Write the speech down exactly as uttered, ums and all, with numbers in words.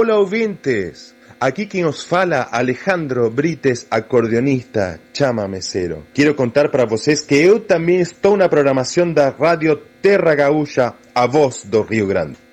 Olá, ouvintes! Aqui quem os fala, Alejandro Brites, acordeonista, chamamecero. Quero contar para vocês que eu também estou na programação da Rádio Terra Gaúcha, a voz do Rio Grande.